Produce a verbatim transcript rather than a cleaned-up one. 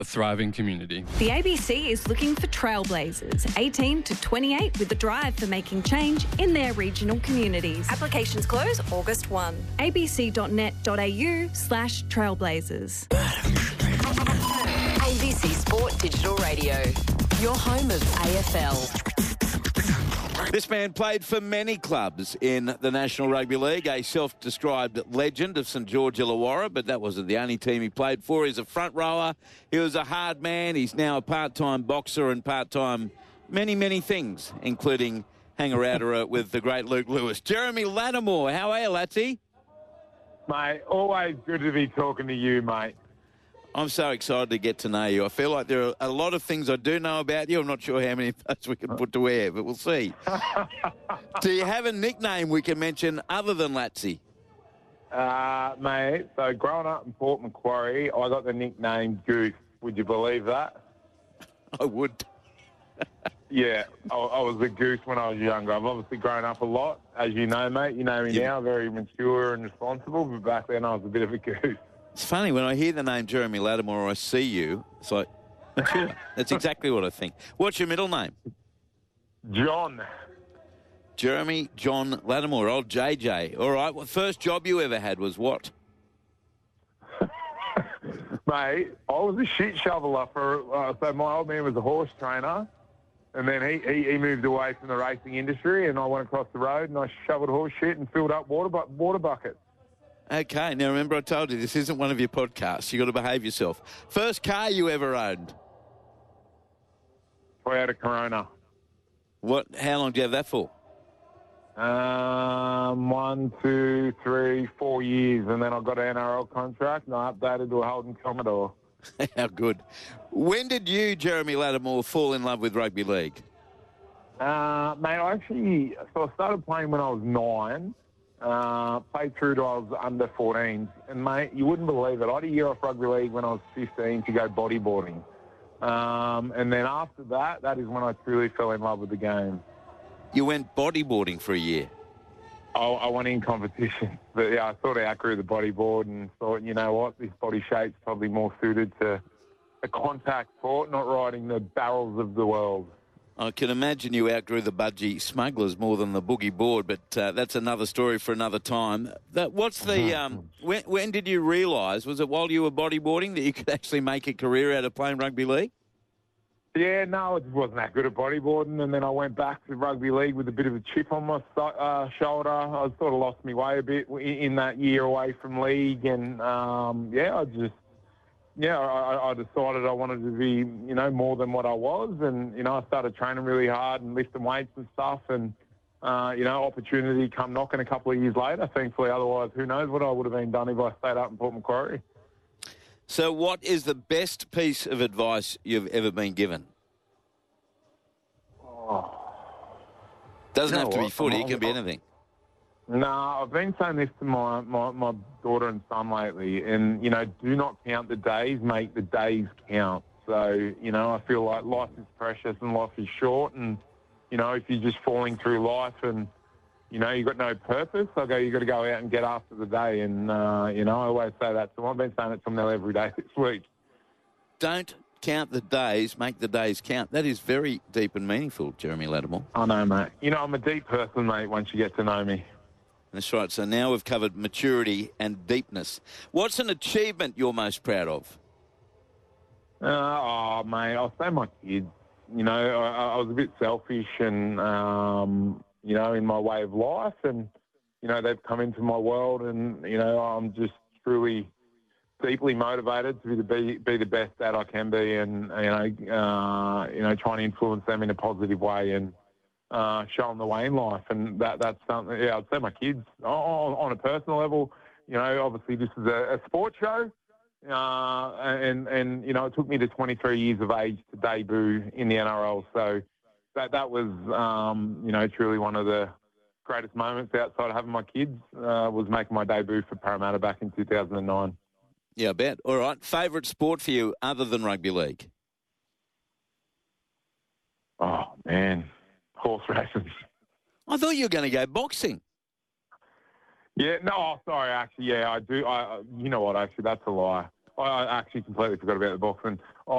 a thriving community. The A B C is looking for trailblazers, eighteen to twenty-eight, with the drive for making change in their regional communities. Applications close August first. abc.net.au slash trailblazers. A B C Sport Digital Radio, your home of A F L. This man played for many clubs in the National Rugby League, a self-described legend of St George Illawarra, but that wasn't the only team he played for. He's a front rower. He was a hard man. He's now a part-time boxer and part-time many, many things, including hanger-outer with the great Luke Lewis. Jeremy Latimore, how are you, Latsy? Mate, always good to be talking to you, mate. I'm so excited to get to know you. I feel like there are a lot of things I do know about you. I'm not sure how many of those we can put to air, but we'll see. Do you have a nickname we can mention other than Latsy? Uh, mate, so growing up in Port Macquarie, I got the nickname Goose. Would you believe that? I would. Yeah, I, I was a goose when I was younger. I've obviously grown up a lot, as you know, mate. You know me Yeah. now, very mature and responsible, but back then I was a bit of a goose. It's funny, when I hear the name Jeremy Latimore or I see you, it's like, mature. That's exactly what I think. What's your middle name? John. Jeremy John Latimore, old J J. All right, well, first job you ever had was what? Mate, I was a shit shoveler for, uh, so my old man was a horse trainer, and then he, he, he moved away from the racing industry, and I went across the road and I shoveled horse shit and filled up water, bu- water buckets. Okay, now remember I told you this isn't one of your podcasts. You've got to behave yourself. First car you ever owned? Toyota Corona. What? How long do you have that for? Um, one, two, three, four years, and then I got an N R L contract, and I updated to a Holden Commodore. How good. When did you, Jeremy Latimore, fall in love with rugby league? Uh, mate, I actually, so I started playing when I was nine, uh, played through to I was under fourteen, and mate, you wouldn't believe it. I had a year off rugby league when I was fifteen to go bodyboarding. Um, and then after that, that is when I truly fell in love with the game. You went bodyboarding for a year. I, I went in competition, but yeah, I sort of outgrew the bodyboard and thought, you know what, this body shape's probably more suited to a contact sport, not riding the barrels of the world. I can imagine you outgrew the budgie smugglers more than the boogie board, but uh, that's another story for another time. That, what's the um, when, when did you realise? Was it while you were bodyboarding that you could actually make a career out of playing rugby league? Yeah, no, I just wasn't that good at bodyboarding, and then I went back to rugby league with a bit of a chip on my uh, shoulder. I sort of lost my way a bit in that year away from league, and um, yeah, I just yeah, I, I decided I wanted to be, you know, more than what I was. And, you know, I started training really hard and lifting weights and stuff. And, uh, you know, opportunity come knocking a couple of years later, thankfully. Otherwise, who knows what I would have been done if I stayed up in Port Macquarie. So what is the best piece of advice you've ever been given? Oh. Doesn't You know have to be what? footy. I'm- It can be anything. No, I've been saying this to my, my, my daughter and son lately, and, you know, do not count the days, make the days count. So, you know, I feel like life is precious and life is short, and, you know, if you're just falling through life and, you know, you've got no purpose, I go, you've got to go out and get after the day. And, uh, you know, I always say that to them. I've been saying it to them now every day this week. Don't count the days, make the days count. That is very deep and meaningful, Jeremy Latimore. I know, mate. You know, I'm a deep person, mate, once you get to know me. That's right. So now we've covered maturity and deepness. What's an achievement you're most proud of? Uh, oh, mate, I'll say my kids. You know, I, I was a bit selfish and, um, you know, in my way of life. And, you know, they've come into my world and, you know, I'm just truly deeply motivated to be the, be, be the best dad I can be and, you know, uh, you know, trying to influence them in a positive way and uh, show them the way in life. And that that's something, yeah, I'd say my kids. On, on a personal level, you know, obviously this is a, a sports show. Uh, and, and, you know, it took me to twenty-three years of age to debut in the N R L. So that that was, um, you know, truly one of the greatest moments outside of having my kids uh, was making my debut for Parramatta back in two thousand nine. Yeah, I bet. All right. Favourite sport for you other than rugby league? Oh, man. Horse racing. I thought you were going to go boxing. Yeah, no, oh, sorry, actually, yeah, I do. I, you know what, actually, that's a lie. I, I actually completely forgot about the boxing.